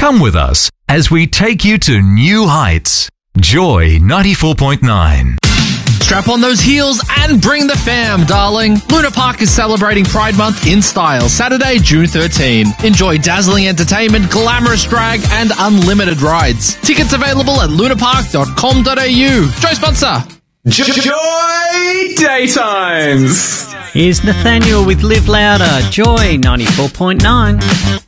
Come with us as we take you to new heights. Joy 94.9. Strap on those heels and bring the fam, darling. Luna Park is celebrating Pride Month in style, Saturday, June 13. Enjoy dazzling entertainment, glamorous drag, and unlimited rides. Tickets available at lunapark.com.au. Joy sponsor. Joy Daytimes. Here's Nathaniel with Live Louder, Joy 94.9.